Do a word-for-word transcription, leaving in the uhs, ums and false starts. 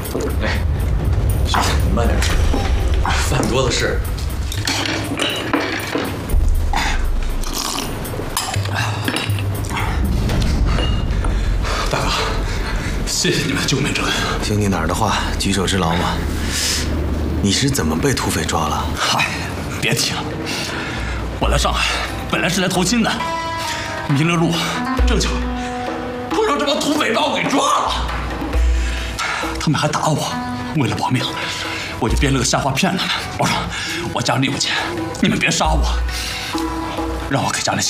哎，兄弟，你慢点，饭多的是。 大哥，谢谢你们救命之恩。 兄弟哪儿的话，举手之劳嘛。你是怎么被土匪抓了？ 嗨，别提了，我来上海本来是来投亲的，弥勒路正巧碰上这帮土匪把我给抓了，他们还打我，为了保命，我就编了个瞎话骗他们。我说我家里有钱，你们别杀我，让我给家里